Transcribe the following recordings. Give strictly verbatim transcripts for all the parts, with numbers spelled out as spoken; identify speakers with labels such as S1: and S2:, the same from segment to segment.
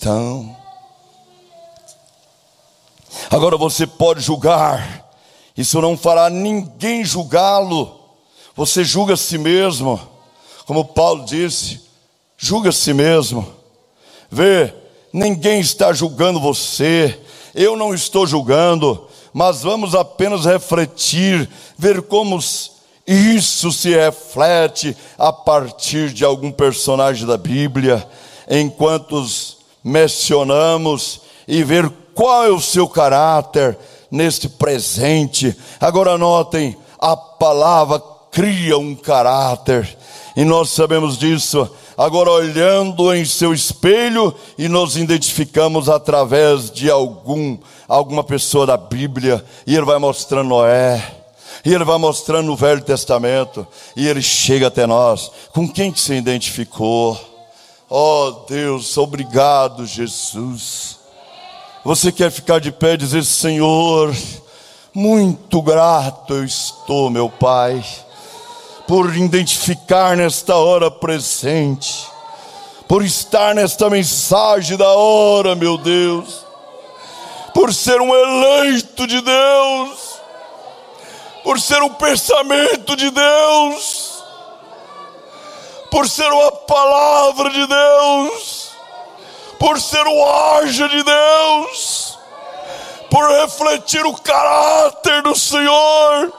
S1: cristão. Agora você pode julgar, isso não fará ninguém julgá-lo. Você julga a si mesmo, como Paulo disse, julga a si mesmo. Vê, ninguém está julgando você, eu não estou julgando, mas vamos apenas refletir, ver como isso se reflete a partir de algum personagem da Bíblia, enquanto os mencionamos, e ver qual é o seu caráter neste presente. Agora notem, a palavra cria um caráter, e nós sabemos disso. Agora olhando em seu espelho, e nos identificamos através de algum, alguma pessoa da Bíblia, e ele vai mostrando Noé, e ele vai mostrando o Velho Testamento, e ele chega até nós. Com quem que se identificou? Oh Deus, obrigado Jesus. Você quer ficar de pé e dizer: Senhor, muito grato eu estou, meu Pai, por identificar nesta hora presente, por estar nesta mensagem da hora, meu Deus, por ser um eleito de Deus, por ser um pensamento de Deus, por ser uma palavra de Deus, por ser o haja de Deus, por refletir o caráter do Senhor.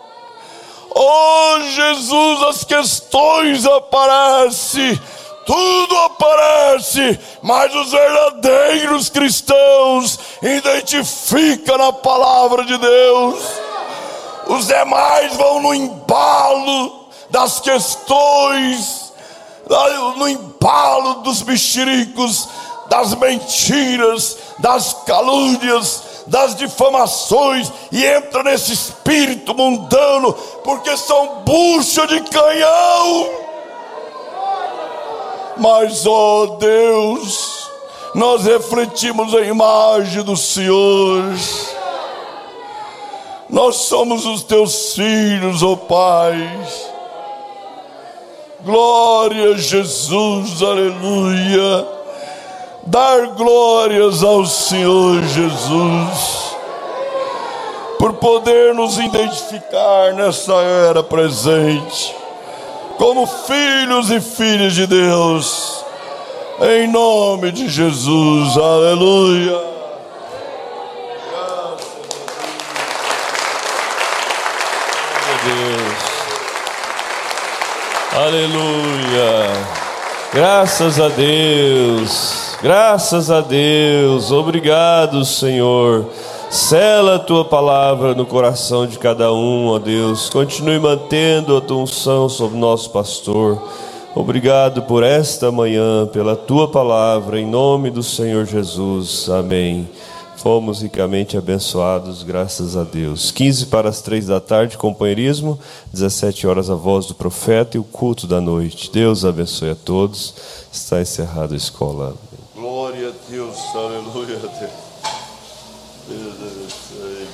S1: Oh Jesus, as questões aparecem, tudo aparece, mas os verdadeiros cristãos identificam na palavra de Deus. Os demais vão no embalo das questões, no embalo dos mexericos, das mentiras, das calúnias, das difamações, e entra nesse espírito mundano, porque são bucha de canhão. Mas ó Deus, nós refletimos a imagem do Senhor, nós somos os teus filhos, ó Pai. Glória a Jesus, aleluia. Dar glórias ao Senhor Jesus, por poder nos identificar nessa era presente, como filhos e filhas de Deus, em nome de Jesus, aleluia.
S2: Aleluia, graças a Deus, graças a Deus, obrigado Senhor, sela a tua palavra no coração de cada um, ó Deus, continue mantendo a tua unção sobre o nosso pastor. Obrigado por esta manhã, pela tua palavra, em nome do Senhor Jesus, amém. Fomos ricamente abençoados, graças a Deus. quinze para as três da tarde, companheirismo. dezessete horas, a voz do profeta e o culto da noite. Deus abençoe a todos. Está encerrada a escola.
S1: Glória a Deus, aleluia a Deus.